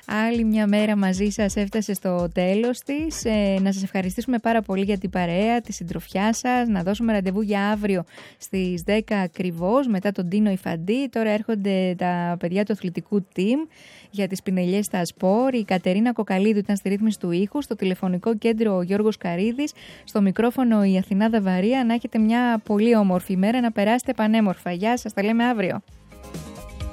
Άλλη μια μέρα μαζί σας έφτασε στο τέλος της. Να σας ευχαριστήσουμε πάρα πολύ για την παρέα, τη συντροφιά σας. Να δώσουμε ραντεβού για αύριο στις 10 ακριβώς, μετά τον Τίνο Ιφαντή. Τώρα έρχονται τα παιδιά του αθλητικού team για τις πινελιές στα Σπορ. Η Κατερίνα Κοκαλίδου ήταν στη ρύθμιση του ήχου. Στο τηλεφωνικό κέντρο ο Γιώργος Καρίδης. Στο μικρόφωνο η Αθηνά Δαβαρία. Να έχετε μια πολύ όμορφη μέρα, να περάσετε πανέμορφα. Γεια σας, τα λέμε αύριο.